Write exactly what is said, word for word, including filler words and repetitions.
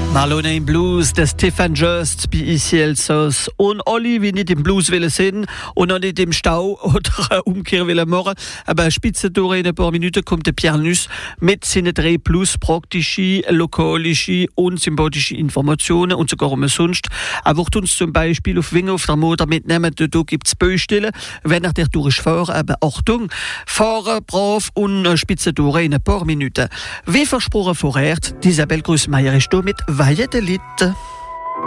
Malone im Blues, der Stefan Just, bei I C L Sauce. Und alle, wie nicht im Blues wollen sind und auch nicht im Stau oder Umkehr wollen machen. Aber spitze durch in ein paar Minuten kommt der Pierre Nuss mit seinen drei plus praktische, lokalische und sympathische Informationen und sogar umsonst. Er wird uns zum Beispiel auf Winge auf der Motor mitnehmen. Da gibt es Baustellen. Wenn er der durchfährt, aber Achtung, fahren brav und spitze durch in ein paar Minuten. Wie versprochen vorher, Isabelle Grüßmeier ist hier mit Weihe de Litte.